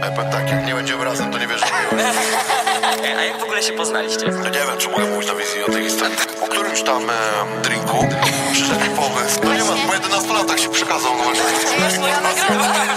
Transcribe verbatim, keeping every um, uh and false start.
A ja powiem tak, jak nie będziemy razem, to nie wierzę w miłość. A jak w ogóle się poznaliście? No nie wiem, czy mogę mówić na wizji o tej historii. Po którymś tam e, drinku przyszedł mi pomysł. No nie ma, po jedenastu latach się przekazał. No, Wiesz, moja nagroda.